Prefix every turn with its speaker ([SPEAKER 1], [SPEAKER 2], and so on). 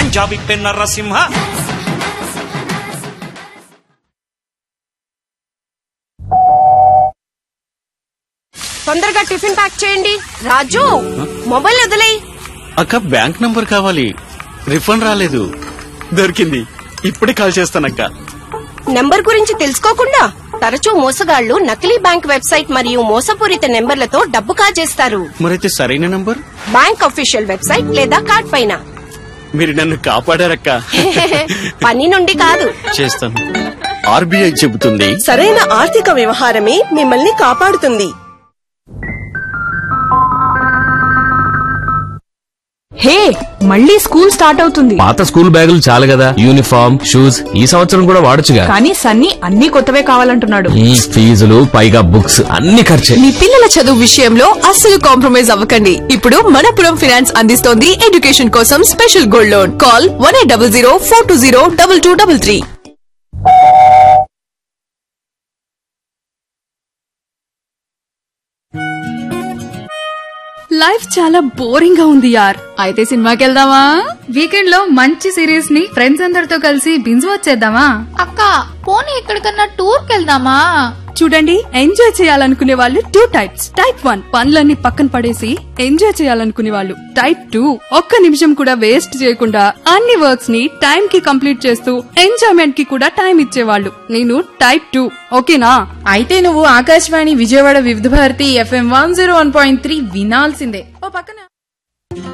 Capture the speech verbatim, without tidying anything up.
[SPEAKER 1] పంజాబీ పెన్న నరసింహ.
[SPEAKER 2] తొందరగా tiffin pack చేయండి. రాజు mobile వదిలేయ్.
[SPEAKER 3] అక్క బ్యాంక్ నంబర్ కావాలి. రిఫండ్ రాలేదు. దొరికింది. ఇప్పుడే కాల్ చేస్తానక్క.
[SPEAKER 2] నెంబర్ గురించి తెలుసుకోకుండా తరచూ మోసగాళ్లు నకిలీ బ్యాంక్ వెబ్సైట్ మరియు మోసపూరిత నెంబర్లతో డబ్బు కాజేస్తారు.
[SPEAKER 3] మరైతే సరైన నంబర్
[SPEAKER 2] బ్యాంక్ అఫీషియల్ వెబ్సైట్ లేదా కార్డ్ పైన.
[SPEAKER 3] మీరు నన్ను కాపాడారక్క.
[SPEAKER 2] పని నుండి కాదు.
[SPEAKER 3] చేస్తాను. ఆర్బీఐ చెబుతుంది,
[SPEAKER 4] సరైన ఆర్థిక వ్యవహారమే మిమ్మల్ని కాపాడుతుంది.
[SPEAKER 5] హే, మళ్ళీ స్కూల్ స్టార్ట్ అవుతుంది.
[SPEAKER 6] పాత స్కూల్ బ్యాగులు చాలు కదా, యూనిఫామ్ షూస్ ఈ సంవత్సరం కూడా వాడొచ్చుగా.
[SPEAKER 5] కానీ సన్నీ అన్ని కొత్తవే కావాలంటున్నాడు.
[SPEAKER 6] ఫీజులు పైగా బుక్స్ అన్ని ఖర్చే.
[SPEAKER 7] మీ పిల్లల చదువు విషయంలో అస్సలు కాంప్రమైజ్ అవ్వకండి. ఇప్పుడు మనపురం ఫైనాన్స్ అందిస్తోంది ఎడ్యుకేషన్ కోసం special gold loan. Call one eight double zero four two zero double two double three.
[SPEAKER 8] Life చాలా బోరింగ్ గా ఉంది యార్.
[SPEAKER 9] అయితే సినిమాకి వెళ్దామా? వీకెండ్ లో మంచి సిరీస్ ని ఫ్రెండ్స్ అందరితో కలిసి బింజ్ వచ్చేద్దామా?
[SPEAKER 10] అక్క పోనీ ఎక్కడికన్నా టూర్ కెళ్దామా?
[SPEAKER 8] చూడండి, ఎంజాయ్ చేయాలనుకునే వాళ్ళు టూ టైప్స్. టైప్ వన్, పనులన్నీ పక్కన పడేసి ఎంజాయ్ చేయాలనుకునే వాళ్ళు. టైప్ టూ, ఒక్క నిమిషం కూడా వేస్ట్ చేయకుండా అన్ని వర్క్స్ ని టైం కి కంప్లీట్ చేస్తూ ఎంజాయ్మెంట్ కి కూడా టైం ఇచ్చేవాళ్ళు. నేను టైప్ టూ. ఓకేనా?
[SPEAKER 9] అయితే నువ్వు ఆకాశవాణి విజయవాడ వివిధ Bharati FM one zero one point three వినాల్సిందే. ఓ పక్కన